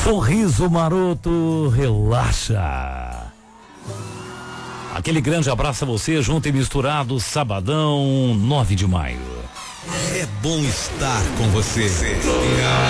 Sorriso Maroto, relaxa. Aquele grande abraço a você, junto e misturado, sabadão, 9 de maio. É bom estar com você.